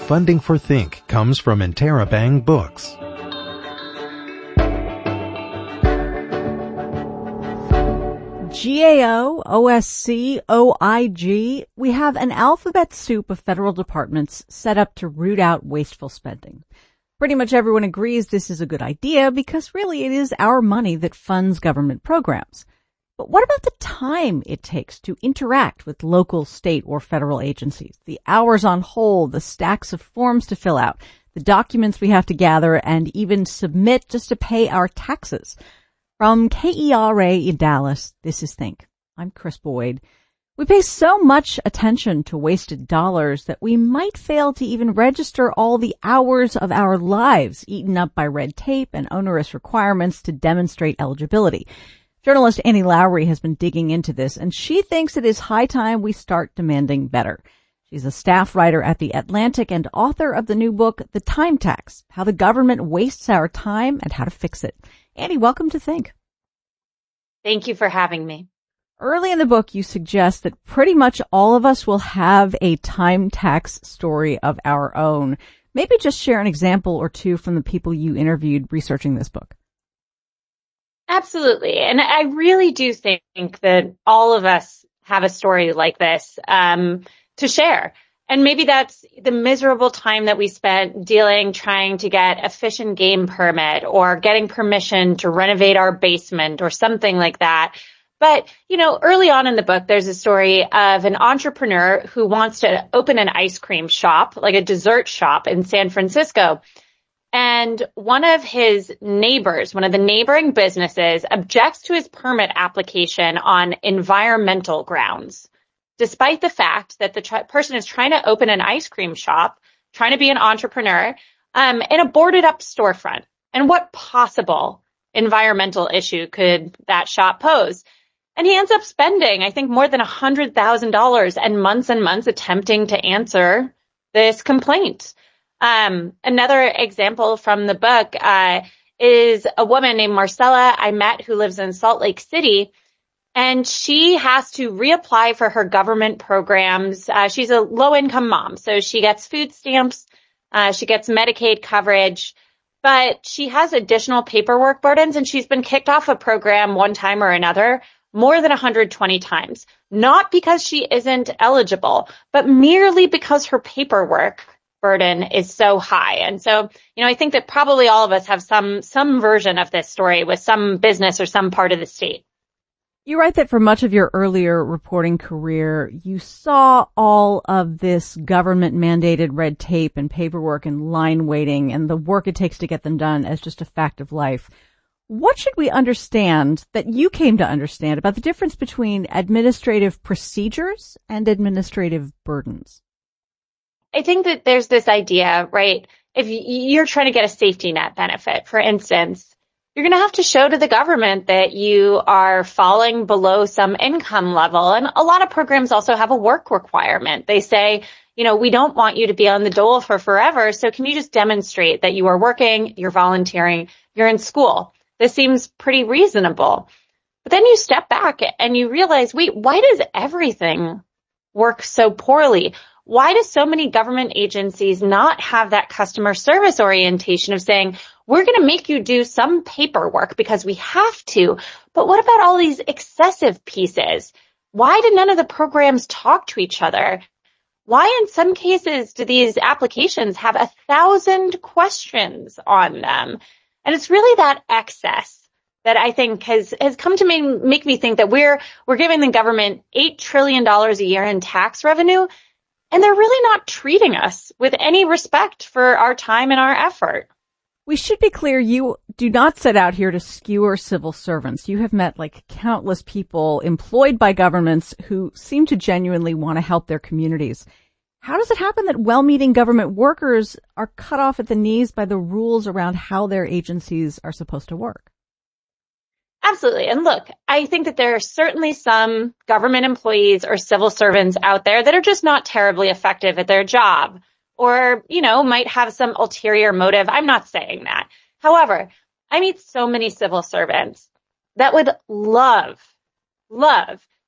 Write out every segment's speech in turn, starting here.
Funding for Think comes from Interabang Books. GAO, OSC, OIG, we have an alphabet soup of federal departments set up to root out wasteful spending. Pretty much everyone agrees this is a good idea because really it is our money that funds government programs. But what about the time it takes to interact with local, state, or federal agencies? The hours on hold, the stacks of forms to fill out, the documents we have to gather and even submit just to pay our taxes. From KERA in Dallas, this is Think. I'm Chris Boyd. We pay so much attention to wasted dollars that we might fail to even register all the hours of our lives eaten up by red tape and onerous requirements to demonstrate eligibility. Journalist Annie Lowrey has been digging into this, and she thinks it is high time we start demanding better. She's a staff writer at The Atlantic and author of the new book, The Time Tax, How the Government Wastes Our Time and How to Fix It. Annie, welcome to Think. Thank you for having me. Early in the book, you suggest that pretty much all of us will have a time tax story of our own. Maybe just share an example or two from the people you interviewed researching this book. Absolutely. And I really do think that all of us have a story like this to share. And maybe that's the miserable time that we spent trying to get a fish and game permit or getting permission to renovate our basement or something like that. But, early on in the book, there's a story of an entrepreneur who wants to open an ice cream shop, like a dessert shop in San Francisco. And one of his neighbors, one of the neighboring businesses, objects to his permit application on environmental grounds, despite the fact that the person is trying to open an ice cream shop, trying to be an entrepreneur, in a boarded up storefront. And what possible environmental issue could that shop pose? And he ends up spending, I think, more than $100,000 and months attempting to answer this complaint. Another example from the book is a woman named Marcella I met who lives in Salt Lake City, and she has to reapply for her government programs. She's a low-income mom, so she gets food stamps, she gets Medicaid coverage, but she has additional paperwork burdens, and she's been kicked off a program one time or another more than 120 times, not because she isn't eligible, but merely because her paperwork burden is so high. And so, I think that probably all of us have some version of this story with some business or some part of the state. You write that for much of your earlier reporting career, you saw all of this government-mandated red tape and paperwork and line waiting and the work it takes to get them done as just a fact of life. What should we understand that you came to understand about the difference between administrative procedures and administrative burdens? I think that there's this idea, right? If you're trying to get a safety net benefit, for instance, you're going to have to show to the government that you are falling below some income level. And a lot of programs also have a work requirement. They say, we don't want you to be on the dole for forever. So can you just demonstrate that you are working, you're volunteering, you're in school? This seems pretty reasonable. But then you step back and you realize, wait, why does everything work so poorly? Why do so many government agencies not have that customer service orientation of saying, we're going to make you do some paperwork because we have to, but what about all these excessive pieces? Why do none of the programs talk to each other? Why in some cases do these applications have 1,000 questions on them? And it's really that excess that I think has come to make me think that we're giving the government $8 trillion a year in tax revenue, and they're really not treating us with any respect for our time and our effort. We should be clear, you do not set out here to skewer civil servants. You have met countless people employed by governments who seem to genuinely want to help their communities. How does it happen that well-meaning government workers are cut off at the knees by the rules around how their agencies are supposed to work? Absolutely. And look, I think that there are certainly some government employees or civil servants out there that are just not terribly effective at their job or, might have some ulterior motive. I'm not saying that. However, I meet so many civil servants that would love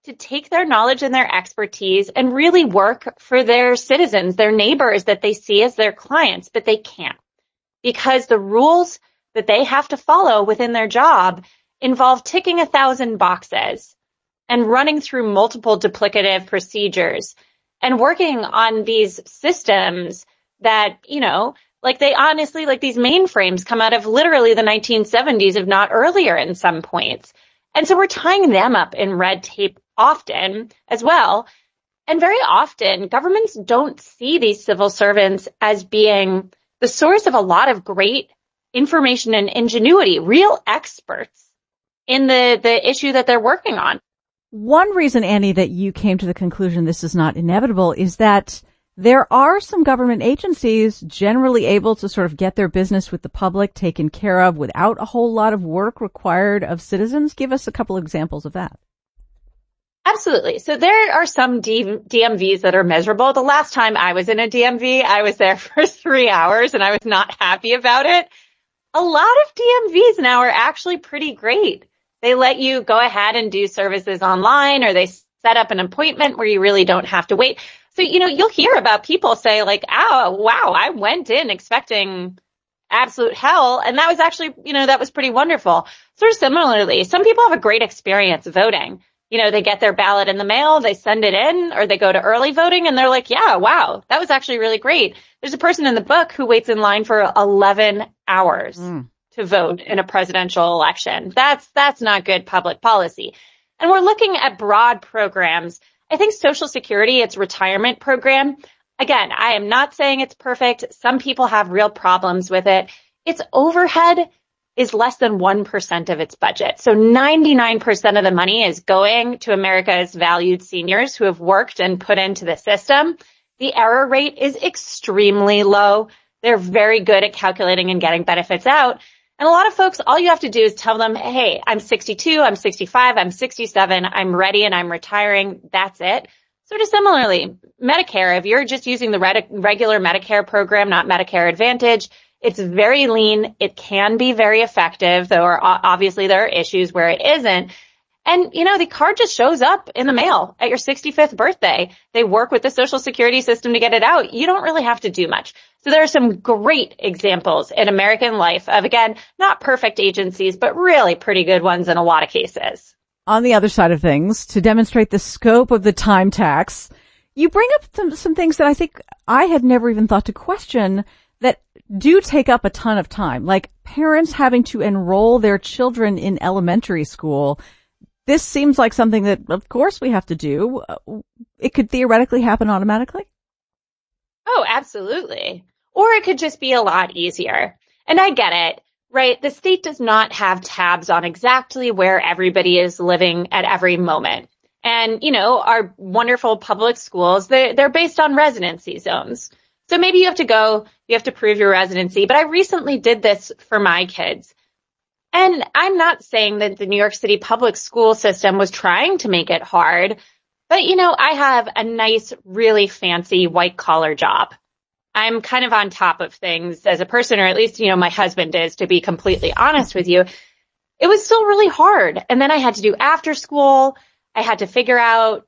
to take their knowledge and their expertise and really work for their citizens, their neighbors that they see as their clients, but they can't because the rules that they have to follow within their job involve ticking 1,000 boxes and running through multiple duplicative procedures and working on these systems that, like they honestly, like these mainframes come out of literally the 1970s, if not earlier in some points. And so we're tying them up in red tape often as well. And very often governments don't see these civil servants as being the source of a lot of great information and ingenuity, real experts in the issue that they're working on. One reason, Annie, that you came to the conclusion this is not inevitable is that there are some government agencies generally able to sort of get their business with the public taken care of without a whole lot of work required of citizens. Give us a couple examples of that. Absolutely. So there are some DMVs that are miserable. The last time I was in a DMV, I was there for 3 hours and I was not happy about it. A lot of DMVs now are actually pretty great. They let you go ahead and do services online, or they set up an appointment where you really don't have to wait. So, you'll hear about people say like, oh, wow, I went in expecting absolute hell. And that was actually, that was pretty wonderful. Sort of similarly, some people have a great experience voting. They get their ballot in the mail, they send it in, or they go to early voting and they're like, yeah, wow, that was actually really great. There's a person in the book who waits in line for 11 hours to vote in a presidential election. That's not good public policy. And we're looking at broad programs. I think Social Security, its retirement program, again, I am not saying it's perfect. Some people have real problems with it. Its overhead is less than 1% of its budget. So 99% of the money is going to America's valued seniors who have worked and put into the system. The error rate is extremely low. They're very good at calculating and getting benefits out. And a lot of folks, all you have to do is tell them, hey, I'm 62, I'm 65, I'm 67, I'm ready and I'm retiring. That's it. Sort of similarly, Medicare, if you're just using the regular Medicare program, not Medicare Advantage, it's very lean. It can be very effective, though obviously there are issues where it isn't. And, the card just shows up in the mail at your 65th birthday. They work with the Social Security system to get it out. You don't really have to do much. So there are some great examples in American life of, again, not perfect agencies, but really pretty good ones in a lot of cases. On the other side of things, to demonstrate the scope of the time tax, you bring up some things that I think I had never even thought to question that do take up a ton of time, like parents having to enroll their children in elementary school. This seems like something that, of course, we have to do. It could theoretically happen automatically. Oh, absolutely. Or it could just be a lot easier. And I get it, right? The state does not have tabs on exactly where everybody is living at every moment. And, our wonderful public schools, they're based on residency zones. So maybe you have to prove your residency. But I recently did this for my kids. And I'm not saying that the New York City public school system was trying to make it hard, but I have a nice, really fancy white collar job. I'm kind of on top of things as a person, or at least, my husband is, to be completely honest with you. It was still really hard. And then I had to do after school. I had to figure out,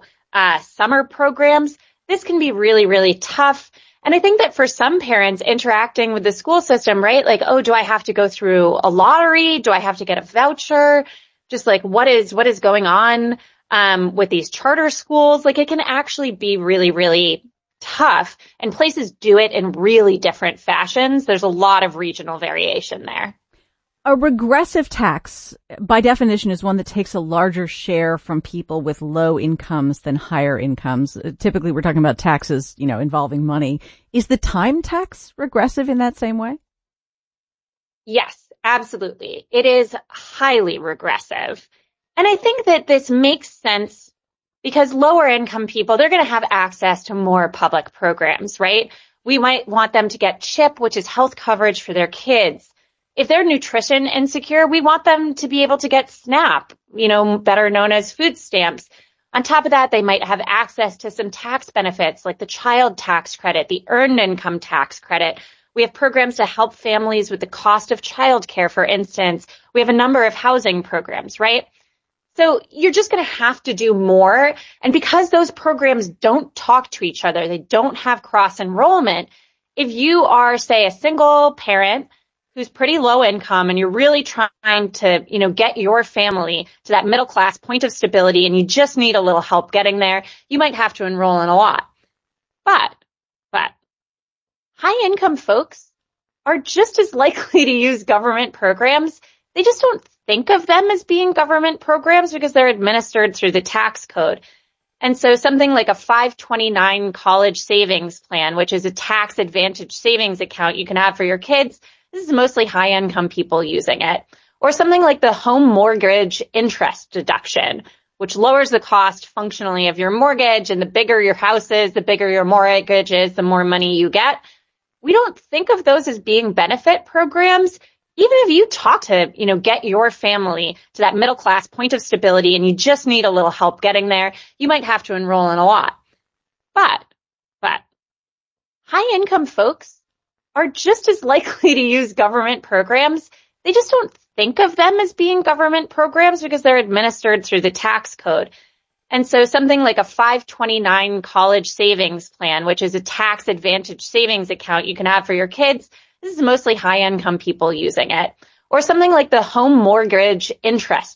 summer programs. This can be really, really tough. And I think that for some parents interacting with the school system, right? Like, oh, do I have to go through a lottery? Do I have to get a voucher? Just like, what is going on, with these charter schools? Like, it can actually be really, really tough, and places do it in really different fashions. There's a lot of regional variation there. A regressive tax, by definition, is one that takes a larger share from people with low incomes than higher incomes. Typically, we're talking about taxes, involving money. Is the time tax regressive in that same way? Yes, absolutely. It is highly regressive. And I think that this makes sense because lower income people, they're going to have access to more public programs, right? We might want them to get CHIP, which is health coverage for their kids. If they're nutrition insecure, we want them to be able to get SNAP, better known as food stamps. On top of that, they might have access to some tax benefits like the child tax credit, the earned income tax credit. We have programs to help families with the cost of childcare, for instance. We have a number of housing programs, right? So you're just going to have to do more. And because those programs don't talk to each other, they don't have cross enrollment. If you are, say, a single parent who's pretty low income and you're really trying to, get your family to that middle class point of stability and you just need a little help getting there, you might have to enroll in a lot. But high income folks are just as likely to use government programs. They just don't think of them as being government programs because they're administered through the tax code. And so something like a 529 college savings plan, which is a tax advantage savings account you can have for your kids, this is mostly high income people using it. Or something like the home mortgage interest deduction, which lowers the cost functionally of your mortgage. And the bigger your house is, the bigger your mortgage is, the more money you get. We don't think of those as being benefit programs. Even if you talk to, get your family to that middle class point of stability and you just need a little help getting there, you might have to enroll in a lot. But high income folks are just as likely to use government programs. They just don't think of them as being government programs because they're administered through the tax code. And so something like a 529 college savings plan, which is a tax advantage savings account you can have for your kids, this is mostly high income people using it. Or something like the home mortgage interest